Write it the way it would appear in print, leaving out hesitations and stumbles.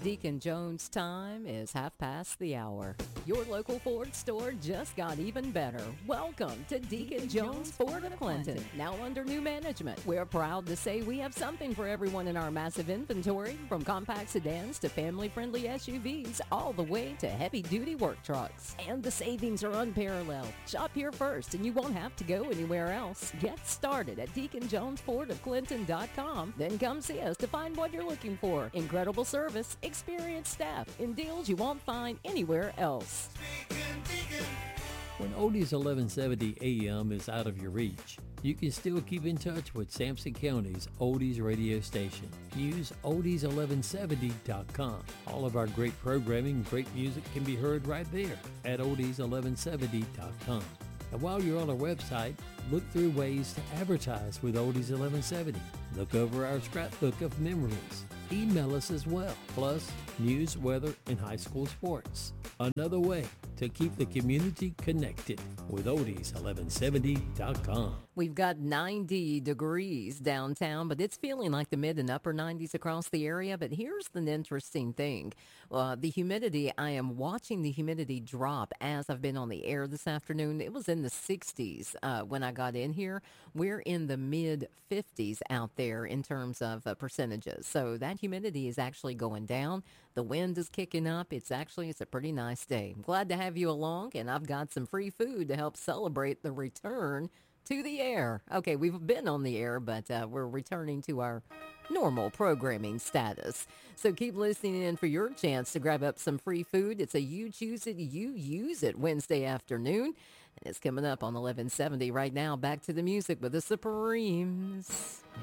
Deacon Jones' time is 1:30. Your local Ford store just got even better. Welcome to Deacon Jones Ford of Clinton. Now under new management, we're proud to say we have something for everyone in our massive inventory, from compact sedans to family-friendly SUVs, all the way to heavy-duty work trucks. And the savings are unparalleled. Shop here first and you won't have to go anywhere else. Get started at DeaconJonesFordOfClinton.com. Then come see us to find what you're looking for. Incredible service, experienced staff, and deals you won't find anywhere else. When Oldies 1170 AM is out of your reach, you can still keep in touch with Sampson County's Oldies radio station. Use oldies1170.com. All of our great programming and great music can be heard right there at oldies1170.com. And while you're on our website, look through ways to advertise with Oldies 1170. Look over our scrapbook of memories. Email us as well, plus news, weather, and high school sports. Another way to keep the community connected with oldies1170.com. We've got 90 degrees downtown, but it's feeling like the mid and upper 90s across the area. But here's the interesting thing. The humidity, I am watching the humidity drop as I've been on the air this afternoon. It was in the 60s when I got in here. We're in the mid 50s out there in terms of percentages. So that humidity is actually going down. The wind is kicking up. It's a pretty nice day. I'm glad to have you along, and I've got some free food to help celebrate the return to the air. Okay, we've been on the air, but we're returning to our normal programming status. So keep listening in for your chance to grab up some free food. It's a You Choose It, You Use It Wednesday afternoon. And it's coming up on 1170 right now. Back to the music with the Supremes.